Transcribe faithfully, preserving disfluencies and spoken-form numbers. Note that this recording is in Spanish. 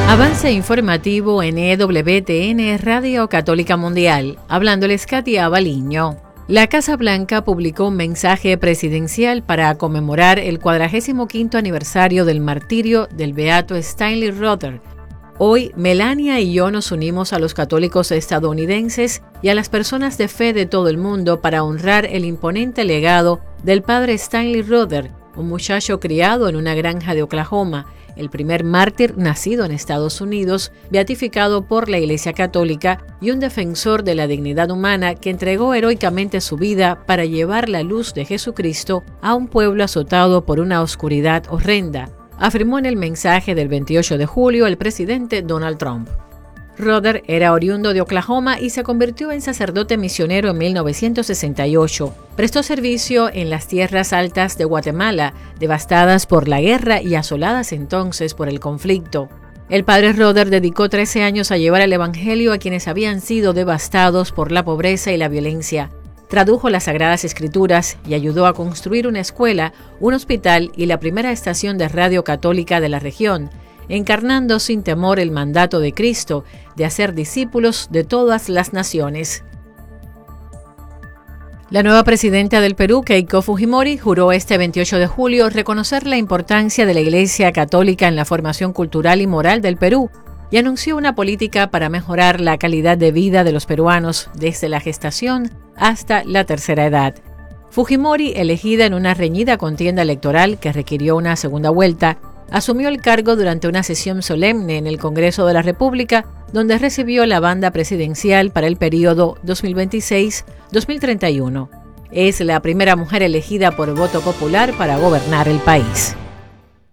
Avance informativo en E W T N Radio Católica Mundial. Hablándoles Katia Baliño. La Casa Blanca publicó un mensaje presidencial para conmemorar el cuadragésimo quinto aniversario del martirio del beato Stanley Rother. Hoy, Melania y yo nos unimos a los católicos estadounidenses y a las personas de fe de todo el mundo para honrar el imponente legado del padre Stanley Rother, un muchacho criado en una granja de Oklahoma, el primer mártir nacido en Estados Unidos, beatificado por la Iglesia Católica y un defensor de la dignidad humana que entregó heroicamente su vida para llevar la luz de Jesucristo a un pueblo azotado por una oscuridad horrenda, afirmó en el mensaje del veintiocho de julio el presidente Donald Trump. Rother era oriundo de Oklahoma y se convirtió en sacerdote misionero en mil novecientos sesenta y ocho. Prestó servicio en las tierras altas de Guatemala, devastadas por la guerra y asoladas entonces por el conflicto. El padre Rother dedicó trece años a llevar el evangelio a quienes habían sido devastados por la pobreza y la violencia. Tradujo las Sagradas Escrituras y ayudó a construir una escuela, un hospital y la primera estación de radio católica de la región, encarnando sin temor el mandato de Cristo de hacer discípulos de todas las naciones. La nueva presidenta del Perú, Keiko Fujimori, juró este veintiocho de julio reconocer la importancia de la Iglesia Católica en la formación cultural y moral del Perú y anunció una política para mejorar la calidad de vida de los peruanos desde la gestación hasta la tercera edad. Fujimori, elegida en una reñida contienda electoral que requirió una segunda vuelta, asumió el cargo durante una sesión solemne en el Congreso de la República, donde recibió la banda presidencial para el período dos mil veintiséis a dos mil treinta y uno. Es la primera mujer elegida por voto popular para gobernar el país.